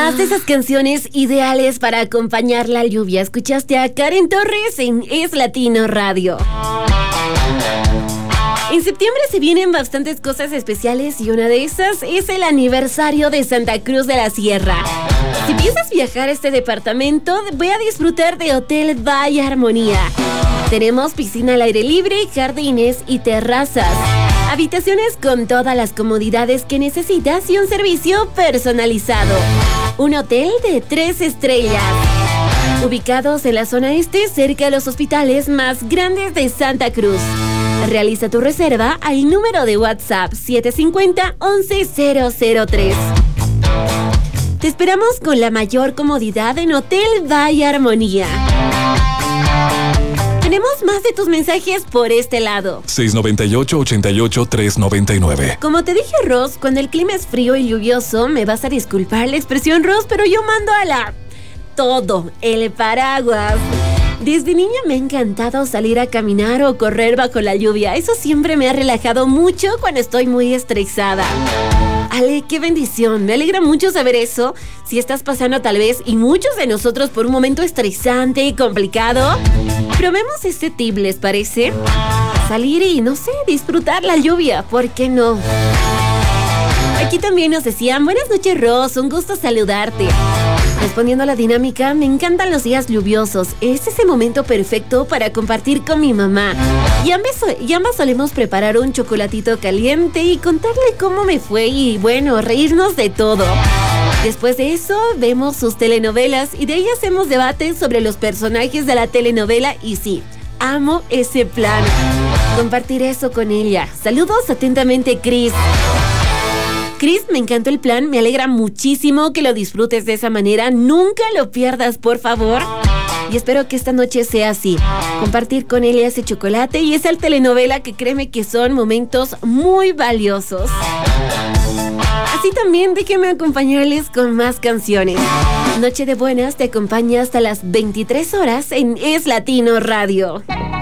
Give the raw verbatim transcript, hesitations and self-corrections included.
más de esas canciones ideales para acompañar la lluvia. Escuchaste a Karen Torres en Es Latino Radio. En septiembre se vienen bastantes cosas especiales y una de esas es el aniversario de Santa Cruz de la Sierra. Si piensas viajar a este departamento, voy a disfrutar de Hotel Valle Armonía. Tenemos piscina al aire libre, jardines y terrazas. Habitaciones con todas las comodidades que necesitas y un servicio personalizado. Un hotel de tres estrellas. Ubicados en la zona este, cerca de los hospitales más grandes de Santa Cruz. Realiza tu reserva al número de WhatsApp siete cinco cero, once cero cero tres. Te esperamos con la mayor comodidad en Hotel Valle Armonía. Tenemos más de tus mensajes por este lado. seis nueve ocho, ocho ocho, tres nueve nueve. Como te dije, Ross, cuando el clima es frío y lluvioso, me vas a disculpar la expresión, Ross, pero yo mando a la... todo, el paraguas. Desde niña me ha encantado salir a caminar o correr bajo la lluvia. Eso siempre me ha relajado mucho cuando estoy muy estresada. Ale, qué bendición. Me alegra mucho saber eso. Si estás pasando tal vez, y muchos de nosotros, por un momento estresante y complicado, probemos este tip, ¿les parece? Salir y, no sé, disfrutar la lluvia. ¿Por qué no? Aquí también nos decían, buenas noches, Ross, un gusto saludarte. Respondiendo a la dinámica, me encantan los días lluviosos. Es ese momento perfecto para compartir con mi mamá. Y ambas, y ambas solemos preparar un chocolatito caliente y contarle cómo me fue y, bueno, reírnos de todo. Después de eso, vemos sus telenovelas y de ahí hacemos debates sobre los personajes de la telenovela y sí, amo ese plan. Compartir eso con ella. Saludos atentamente, Chris. Chris, me encantó el plan, me alegra muchísimo que lo disfrutes de esa manera. Nunca lo pierdas, por favor. Y espero que esta noche sea así. Compartir con ella ese chocolate y esa telenovela que créeme que son momentos muy valiosos. Así también déjenme acompañarles con más canciones. Noche de Buenas te acompaña hasta las veintitrés horas en Es Latino Radio.